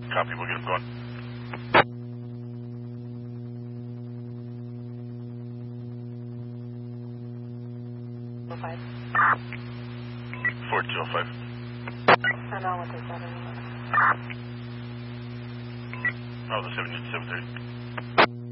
Copy, we'll get him going. Five. 4205. I'm on with the 7. Oh, the 730.